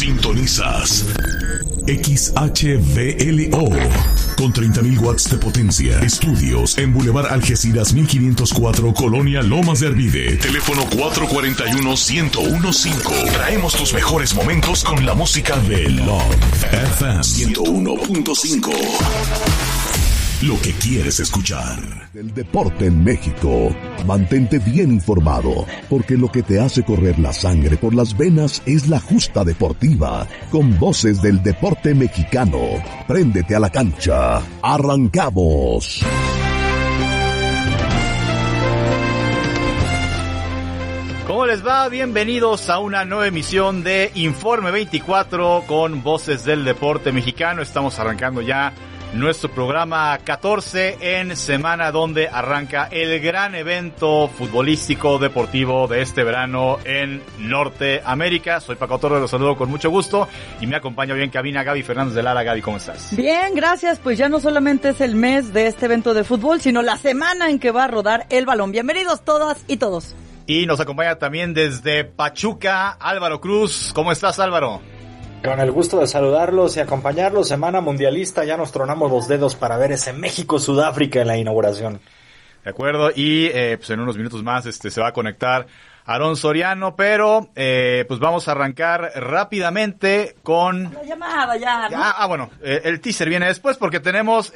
Sintonizas XHVLO con 30.000 watts de potencia. Estudios en Boulevard Algeciras 1504, Colonia Lomas de Arvide. Teléfono 441-1015. Traemos tus mejores momentos con la música de Love FM 101.5. Lo que quieres escuchar. Del deporte en México. Mantente bien informado, porque lo que te hace correr la sangre por las venas es la justa deportiva, con voces del deporte mexicano. Préndete a la cancha. ¡Arrancamos! ¿Cómo les va? Bienvenidos a una nueva emisión de Informe 24 con voces del deporte mexicano. Estamos arrancando ya nuestro programa 14 en semana donde arranca el gran evento futbolístico deportivo de este verano en Norteamérica. Soy Paco Torres, los saludo con mucho gusto y me acompaña hoy en cabina Gaby Fernández de Lara. Gaby, ¿cómo estás? Bien, gracias. Pues ya no solamente es el mes de este evento de fútbol, sino la semana en que va a rodar el balón. Bienvenidos todas y todos. Y nos acompaña también desde Pachuca Álvaro Cruz. ¿Cómo estás, Álvaro? Con el gusto de saludarlos y acompañarlos, semana mundialista, ya nos tronamos los dedos para ver ese México-Sudáfrica en la inauguración. De acuerdo, y pues en unos minutos más se va a conectar Aarón Soriano, pero pues vamos a arrancar rápidamente con... La llamada ya, ¿no? Bueno, el teaser viene después porque tenemos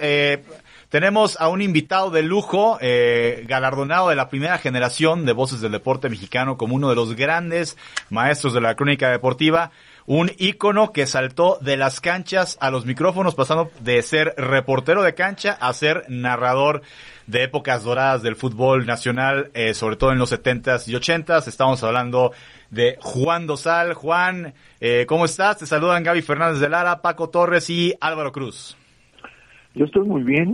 a un invitado de lujo, galardonado de la primera generación de Voces del Deporte Mexicano como uno de los grandes maestros de la crónica deportiva. Un ícono que saltó de las canchas a los micrófonos, pasando de ser reportero de cancha a ser narrador de épocas doradas del fútbol nacional, sobre todo en los 70s y 80s. Estamos hablando de Juan Dosal. Juan, ¿cómo estás? Te saludan Gaby Fernández de Lara, Paco Torres y Álvaro Cruz. Yo estoy muy bien.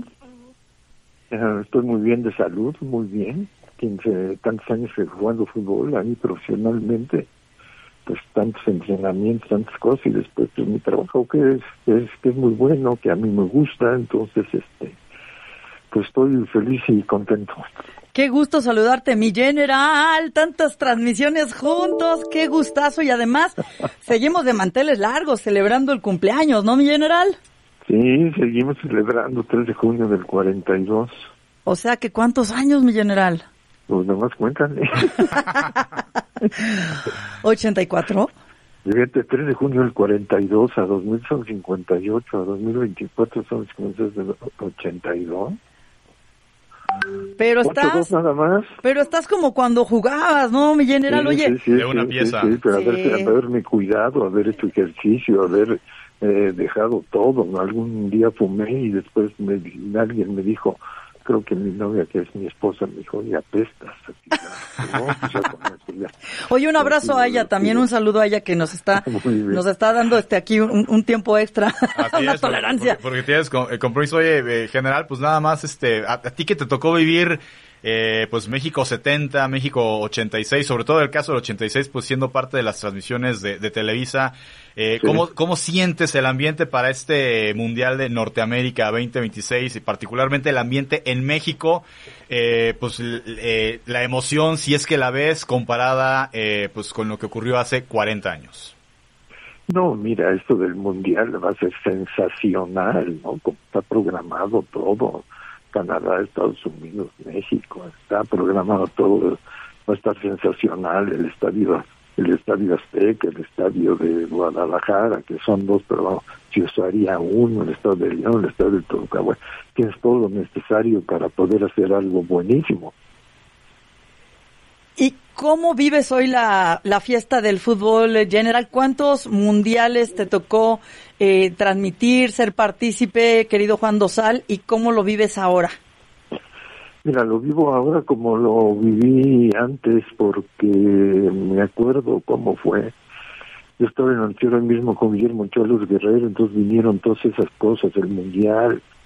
Estoy muy bien de salud, muy bien. 15 tantos años jugando fútbol, ahí profesionalmente. Pues tantos entrenamientos, tantas cosas, y después pues mi trabajo que es muy bueno, que a mí me gusta, entonces pues estoy feliz y contento. Qué gusto saludarte, mi general, tantas transmisiones juntos, qué gustazo, y además seguimos de manteles largos celebrando el cumpleaños, ¿no, mi general? Sí, seguimos celebrando 3 de junio del 42. O sea que ¿cuántos años, mi general? Pues nomás cuéntale. 84. Fíjate, 3 de junio del 42, a 2000 son 58, a 2024 son 82. Pero estás, nada más. Pero estás como cuando jugabas, ¿no, mi general? Sí, Oye, sí, de una pieza. Sí, pero haberme cuidado, haber hecho ejercicio, haber dejado todo. Algún día fumé y después alguien me dijo, creo que mi novia, que es mi esposa, me dijo, ya apestas. Oye, un abrazo a ella, también un saludo a ella que nos está dando aquí un tiempo extra, una tolerancia. Porque tienes compromiso. Oye, general, pues nada más, a ti que te tocó vivir pues México 70, México 86, sobre todo el caso del 86, pues siendo parte de las transmisiones de Televisa, sí. ¿Cómo sientes el ambiente para este Mundial de Norteamérica 2026 y particularmente el ambiente en México? Pues la emoción, si es que la ves, comparada pues con lo que ocurrió hace 40 años. No, mira, esto del Mundial va a ser sensacional, ¿no? Como está programado todo. Canadá, Estados Unidos, México, está programado todo, va a estar sensacional. El estadio Azteca, el estadio de Guadalajara, que son dos, pero vamos, si usaría uno, el estadio de León, el estadio de Toluca, bueno, tienes todo lo necesario para poder hacer algo buenísimo. ¿Y cómo vives hoy la fiesta del fútbol, general? ¿Cuántos mundiales te tocó transmitir, ser partícipe, querido Juan Dosal, y cómo lo vives ahora? Mira, lo vivo ahora como lo viví antes, porque me acuerdo cómo fue. Yo estaba en el noticiero mismo con Guillermo Cholos Guerrero, entonces vinieron todas esas cosas, el Mundial,